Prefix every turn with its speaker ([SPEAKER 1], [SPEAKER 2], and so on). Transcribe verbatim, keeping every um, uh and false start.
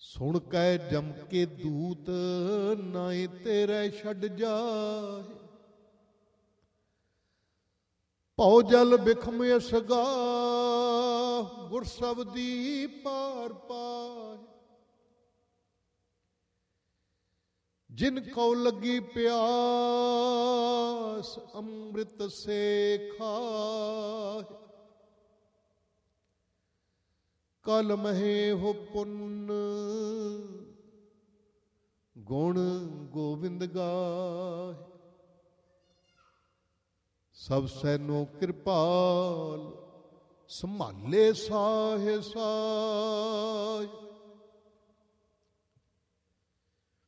[SPEAKER 1] ਸੁਣ ਕੈ ਜਮ ਕੇ ਦੂਤ ਨਾਏ ਤੇਰੇ ਛੱਡ ਜਾਏ। ਭਉ ਜਲ ਬਿਖਮ ਅਸਗਾ ਗੁਰ ਸਬਦੀ ਪਾਰ ਪਾਏ। ਜਿਨ ਕਉ ਲੱਗੀ ਪਿਆਸ ਅੰਮ੍ਰਿਤ ਸੇ ਖਾਏ। ਕਲ ਮਹੇ ਹੋ ਪੁੰਨ ਗੁਣ ਗੋਬਿੰਦ ਗਾਏ। ਸਭ ਸੈਨੋ ਕਿਰਪਾਲ ਸੰਭਾਲੇ ਸਾਹੇ ਸਾਏ।